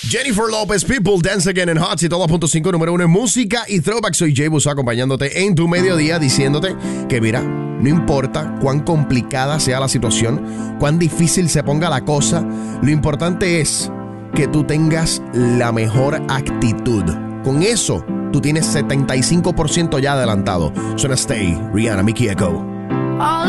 Jennifer Lopez, People Dance Again en Hot 102.5, número 1 en música y throwback. Soy Jay Busa acompañándote en tu mediodía, diciéndote que mira, no importa cuán complicada sea la situación, cuán difícil se ponga la cosa, lo importante es que tú tengas la mejor actitud. Con eso, tú tienes 75% ya adelantado. Suena Stay, Rihanna, Mickey Echo.